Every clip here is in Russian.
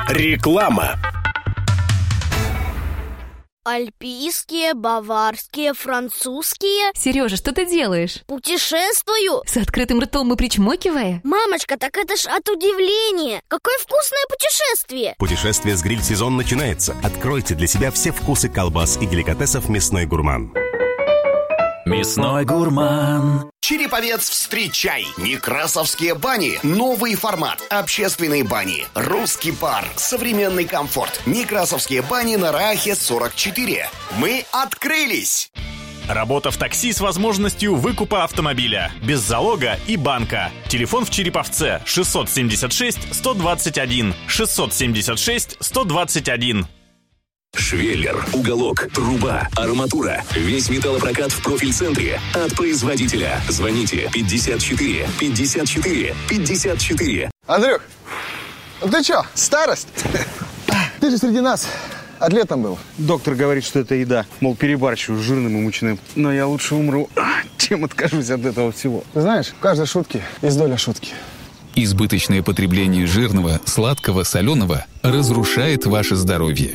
Реклама. Альпийские, баварские, французские. Сережа, что ты делаешь? Путешествую. С открытым ртом и причмокивая? Мамочка, так это ж от удивления. Какое вкусное путешествие. Путешествие с гриль-сезон начинается. Откройте для себя все вкусы колбас и деликатесов «Мясной гурман». Мясной гурман. Череповец, встречай! Некрасовские бани. Новый формат. Общественные бани. Русский пар. Современный комфорт. Некрасовские бани на Раасе 44. Мы открылись! Работа в такси с возможностью выкупа автомобиля. Без залога и банка. Телефон в Череповце 676-121. 676-121. Швеллер, уголок, труба, арматура. Весь металлопрокат в профиль-центре. От производителя. Звоните 54 54 54. Андрюх, ты чё, старость? Ты же среди нас атлетом был. Доктор говорит, что это еда. Мол, перебарщиваю с жирным и мучным. Но я лучше умру, чем откажусь от этого всего. Ты знаешь, в каждой шутке есть доля шутки. Избыточное потребление жирного, сладкого, соленого разрушает ваше здоровье.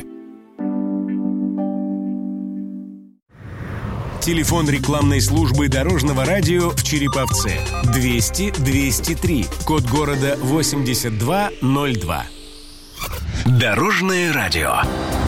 Телефон рекламной службы Дорожного радио в Череповце 200-203. Код города 8202. Дорожное радио.